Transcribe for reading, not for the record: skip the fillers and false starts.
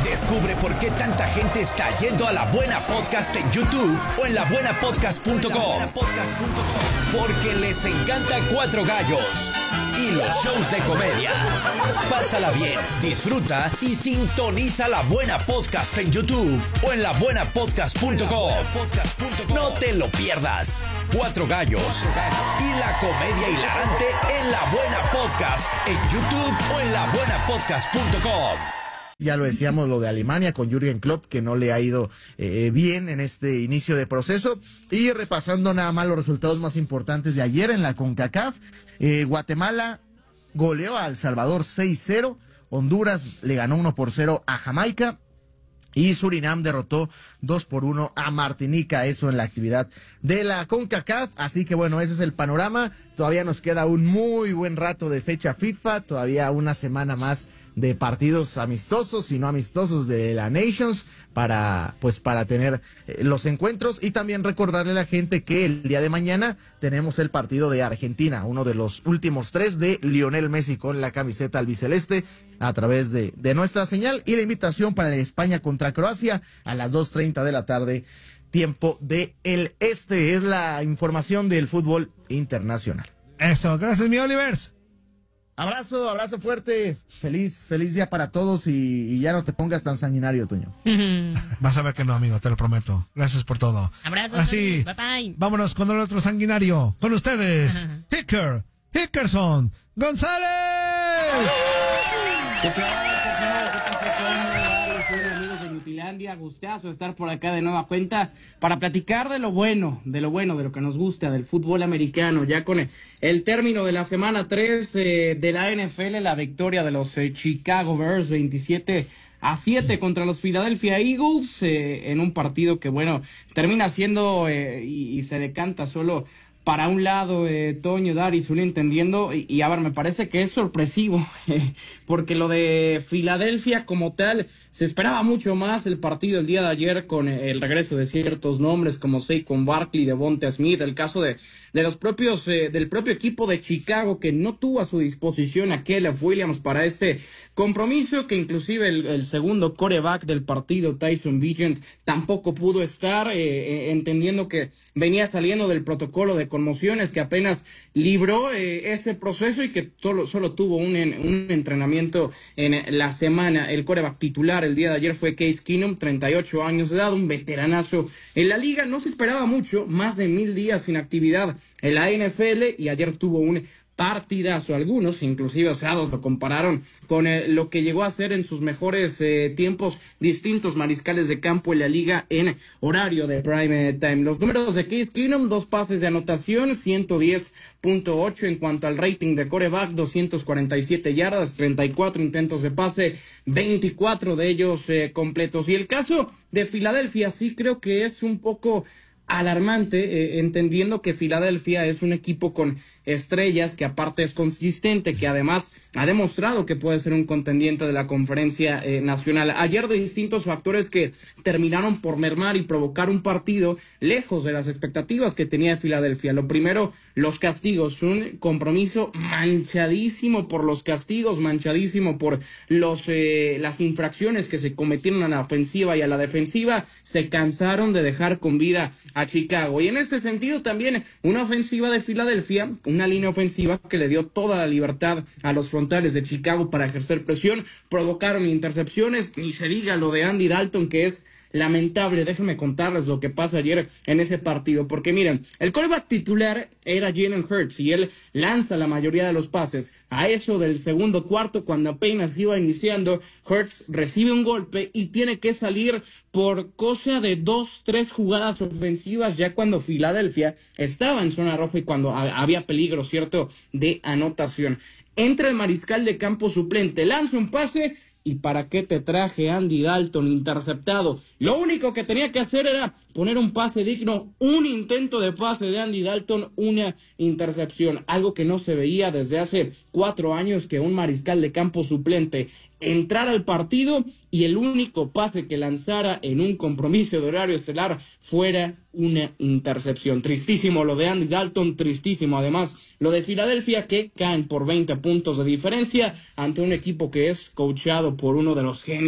Descubre por qué tanta gente está yendo a La Buena Podcast en YouTube o en labuenapodcast.com. Porque les encanta Cuatro Gallos y los shows de comedia. Pásala bien, disfruta y sintoniza La Buena Podcast en YouTube o en labuenapodcast.com. No te lo pierdas. Cuatro Gallos y la comedia hilarante en La Buena Podcast en YouTube o en labuenapodcast.com. Ya lo decíamos, lo de Alemania con Jürgen Klopp, que no le ha ido bien en este inicio de proceso. Y repasando nada más los resultados más importantes de ayer en la CONCACAF. Guatemala goleó a El Salvador 6-0. Honduras le ganó 1-0 a Jamaica. Y Surinam derrotó 2-1 a Martinica, eso en la actividad de la CONCACAF. Así que bueno, ese es el panorama. Todavía nos queda un muy buen rato de fecha FIFA, todavía una semana más de partidos amistosos y no amistosos de la Nations para tener los encuentros. Y también recordarle a la gente que el día de mañana tenemos el partido de Argentina, uno de los últimos 3 de Lionel Messi con la camiseta albiceleste a través de nuestra señal, y la invitación para España contra Croacia a las 2:30 de la tarde, tiempo de el este. Es la información del fútbol internacional. Eso, gracias mi Olivers. Abrazo fuerte, feliz día para todos y ya no te pongas tan sanguinario, Toño. Vas a ver que no, amigo, te lo prometo. Gracias por todo. Abrazos. Así, bye bye. Vámonos con el otro sanguinario. Con ustedes, Hickerson González. Amigos de Nutilandia, gustazo estar por acá de nueva cuenta para platicar de lo bueno, de lo que nos gusta del fútbol americano. Ya con el término de la semana 3 de la NFL, la victoria de los Chicago Bears 27-7 contra los Philadelphia Eagles, en un partido que bueno, termina siendo y se decanta solo para un lado, Toño, Dari, Zuli, entendiendo, y a ver, me parece que es sorpresivo, porque lo de Filadelfia como tal, se esperaba mucho más el partido el día de ayer con el regreso de ciertos nombres como Saquon Barkley, Devonta Smith, el caso de los propios, del propio equipo de Chicago que no tuvo a su disposición a Caleb Williams para este compromiso, que inclusive el segundo quarterback del partido, Tyson Vigent, tampoco pudo estar, entendiendo que venía saliendo del protocolo de conmociones, que apenas libró ese proceso y que solo tuvo un entrenamiento en la semana. El quarterback titular el día de ayer fue Case Keenum, 38 años de edad, un veteranazo en la liga. No se esperaba mucho, más de 1000 días sin actividad en la NFL, y ayer tuvo un partidazo. Algunos, inclusive osados, lo compararon con lo que llegó a ser en sus mejores tiempos distintos mariscales de campo en la liga en horario de prime time. Los números de Case Keenum: 2 pases de anotación, 110.8 en cuanto al rating de quarterback, 247 yardas, 34 intentos de pase, 24 de ellos completos. Y el caso de Filadelfia sí creo que es un poco alarmante, entendiendo que Filadelfia es un equipo con estrellas, que aparte es consistente, que además ha demostrado que puede ser un contendiente de la conferencia nacional. Ayer, de distintos factores que terminaron por mermar y provocar un partido lejos de las expectativas que tenía Filadelfia. Lo primero, los castigos, un compromiso manchadísimo por los castigos, manchadísimo por las infracciones que se cometieron a la ofensiva y a la defensiva. Se cansaron de dejar con vida a Chicago, y en este sentido también una ofensiva de Filadelfia, una línea ofensiva que le dio toda la libertad a los frontales de Chicago para ejercer presión. Provocaron intercepciones, ni se diga lo de Andy Dalton, que es lamentable. Déjenme contarles lo que pasa ayer en ese partido, porque miren, el quarterback titular era Jalen Hurts y él lanza la mayoría de los pases. A eso del segundo cuarto, cuando apenas iba iniciando, Hurts recibe un golpe y tiene que salir por cosa de 2-3 jugadas ofensivas, ya cuando Filadelfia estaba en zona roja y cuando había peligro, cierto, de anotación. Entra el mariscal de campo suplente, lanza un pase. ¿Y para qué te traje, Andy Dalton, interceptado? Lo único que tenía que hacer era poner un pase digno, un intento de pase de Andy Dalton, una intercepción. Algo que no se veía desde hace 4 años, que un mariscal de campo suplente entrara al partido y el único pase que lanzara en un compromiso de horario estelar fuera una intercepción. Tristísimo lo de Andy Dalton, tristísimo además lo de Filadelfia, que caen por 20 puntos de diferencia ante un equipo que es coachado por uno de los genios